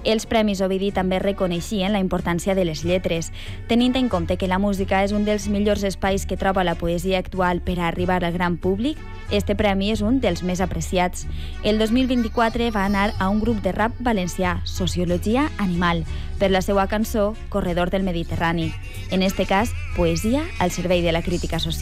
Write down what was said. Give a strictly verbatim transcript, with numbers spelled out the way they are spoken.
Els Premis Ovidi també reconeixien la importància de les lletres, tenint en compte que la música és un dels millors espais que troba la poesia actual per a arribar al gran públic. Este premi és un dels més apreciats. El dos mil vint-i-quatre va anar a un grup de rap valencià, Sociologia Animal, per la seva cançó Corredor del Mediterrani. En este cas, poesia al servei de la crítica social.